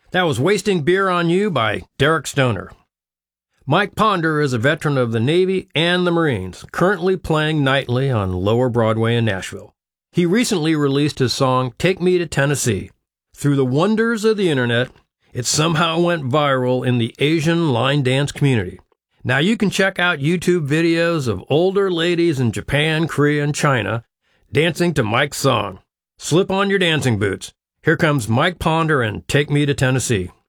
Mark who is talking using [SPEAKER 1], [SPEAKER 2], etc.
[SPEAKER 1] That was Wasting Beer on You by Derek Stoner. Mike Ponder is a veteran of the Navy and the Marines, currently playing nightly on Lower Broadway in Nashville. He recently released his song, Take Me to Tennessee. Through the wonders of the internet, it somehow went viral in the Asian line dance community. Now you can check out YouTube videos of older ladies in Japan, Korea, and China dancing to Mike's song. Slip on your dancing boots. Here comes Mike Ponder and Take Me to Tennessee.